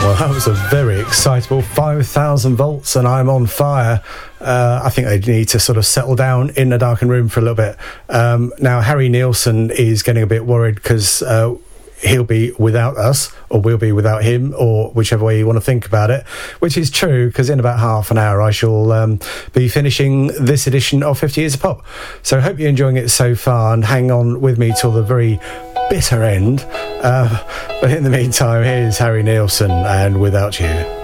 That was a very excitable 5,000 volts and I'm on fire. I think they need to sort of settle down in the darkened room for a little bit. Now, Harry Nilsson is getting a bit worried because he'll be without us, or we'll be without him, or whichever way you want to think about it, which is true, because in about half an hour I shall be finishing this edition of 50 Years of Pop. So I hope you're enjoying it so far, and hang on with me till the very bitter end. But in the meantime, here's Harry Nilsson and Without You.